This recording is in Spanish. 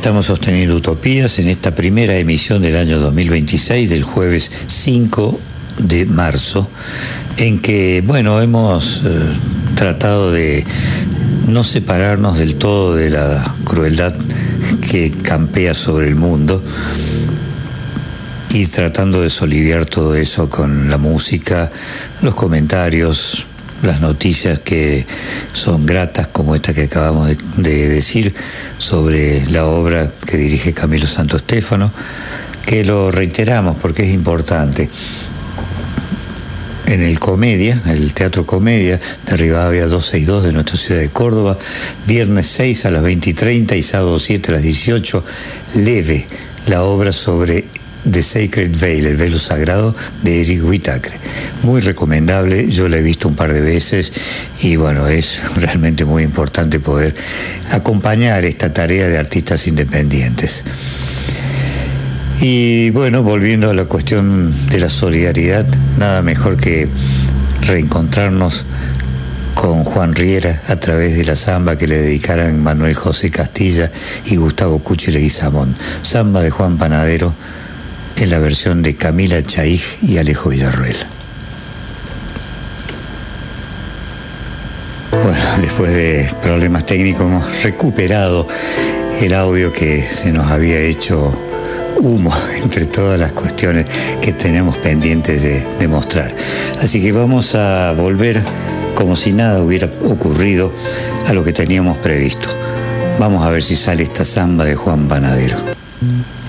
estamos sosteniendo Utopías en esta primera emisión del año 2026, del jueves 5 de marzo, en que, bueno, hemos tratado de no separarnos del todo de la crueldad que campea sobre el mundo y tratando de soliviar todo eso con la música, los comentarios, las noticias que son gratas, como esta que acabamos de decir, sobre la obra que dirige Camilo Santo-Stefano, que lo reiteramos porque es importante. En el Comedia, el Teatro Comedia de Rivadavia 262 de nuestra ciudad de Córdoba, viernes 6 a las 20:30 y sábado 7 a las 18, Leve, la obra sobre The Sacred Veil, el velo sagrado de Eric Whitacre. Muy recomendable, yo la he visto un par de veces y bueno, es realmente muy importante poder acompañar esta tarea de artistas independientes. Y bueno, volviendo a la cuestión de la solidaridad, nada mejor que reencontrarnos con Juan Riera a través de la samba que le dedicaran Manuel José Castilla y Gustavo Cuchi Leguizamón. Samba de Juan Panadero en la versión de Camila Chaij y Alejo Villarroel. Bueno, después de problemas técnicos hemos recuperado el audio que se nos había hecho humo entre todas las cuestiones que tenemos pendientes de mostrar. Así que vamos a volver como si nada hubiera ocurrido a lo que teníamos previsto. Vamos a ver si sale esta samba de Juan Panadero.